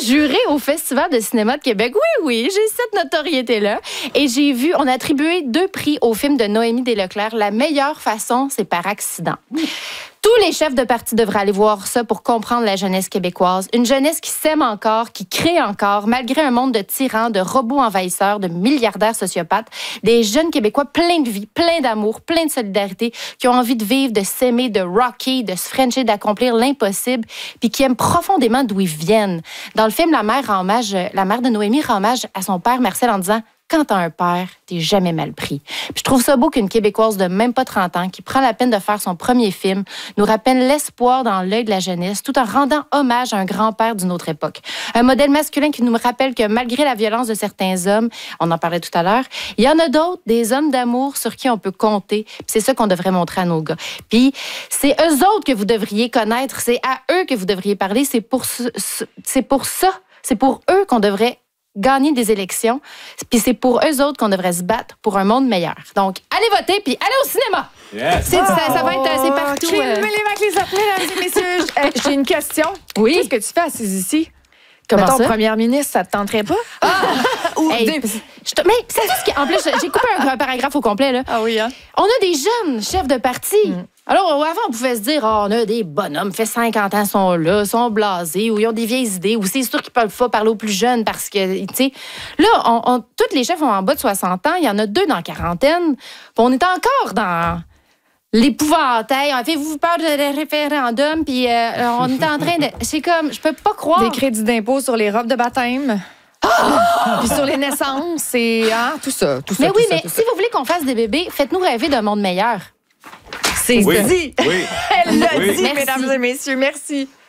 jurée au Festival de cinéma de Québec. Oui, j'ai cette notoriété-là. Et j'ai vu, on a attribué 2 prix au film de Noémie Desleclerc. La meilleure façon, c'est par accident. Tous les chefs de parti devraient aller voir ça pour comprendre la jeunesse québécoise. Une jeunesse qui s'aime encore, qui crée encore, malgré un monde de tyrans, de robots envahisseurs, de milliardaires sociopathes. Des jeunes Québécois pleins de vie, pleins d'amour, pleins de solidarité, qui ont envie de vivre, de s'aimer, de rocker, de se frencher, d'accomplir l'impossible, puis qui aiment profondément d'où ils viennent. Dans le film, la mère de Noémie rend hommage à son père Marcel en disant « Quand t'as un père, t'es jamais mal pris. » Puis je trouve ça beau qu'une Québécoise de même pas 30 ans, qui prend la peine de faire son premier film, nous rappelle l'espoir dans l'œil de la jeunesse, tout en rendant hommage à un grand-père d'une autre époque. Un modèle masculin qui nous rappelle que malgré la violence de certains hommes, on en parlait tout à l'heure, il y en a d'autres, des hommes d'amour sur qui on peut compter. Puis c'est ça qu'on devrait montrer à nos gars. Puis c'est eux autres que vous devriez connaître, c'est à eux que vous devriez parler, c'est pour eux qu'on devrait gagner des élections, puis c'est pour eux autres qu'on devrait se battre pour un monde meilleur. Donc, allez voter, puis allez au cinéma! Yes. Ça va être c'est partout. Mesdames et messieurs, j'ai une question. Oui? Qu'est-ce que tu fais assise ici? Comment Mettons, ça? première ministre, ça te tenterait pas? Hey, mais c'est tout ce qui... En plus, j'ai coupé un paragraphe au complet, là. Ah oui, hein? On a des jeunes chefs de parti. Alors, avant, on pouvait se dire, on a des bonhommes, fait 50 ans, sont là, sont blasés, ou ils ont des vieilles idées, ou c'est sûr qu'ils peuvent pas parler aux plus jeunes parce que, tu sais, là, tous les chefs ont en bas de 60 ans, il y en a 2 dans la quarantaine, puis on est encore dans l'épouvantail. Avez-vous peur de référendum? Puis on est en train de... C'est comme, je peux pas croire. Des crédits d'impôt sur les robes de baptême. Puis sur les naissances, et tout ça. Mais oui, mais si vous voulez qu'on fasse des bébés, faites-nous rêver d'un monde meilleur. C'est Oui. dit. Oui. Elle l'a Oui. dit, Merci. mesdames et messieurs. Merci.